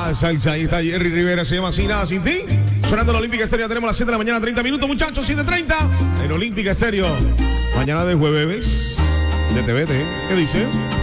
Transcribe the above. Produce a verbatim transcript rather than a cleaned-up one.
Ah, salsa, ahí está Jerry Rivera, se llama Sin Nada Sin Ti. Sonando en Olímpica Estéreo, tenemos las siete de la mañana, treinta minutos, muchachos, siete treinta. En Olímpica Estéreo, mañana de jueves, de T V T. ¿Qué dice?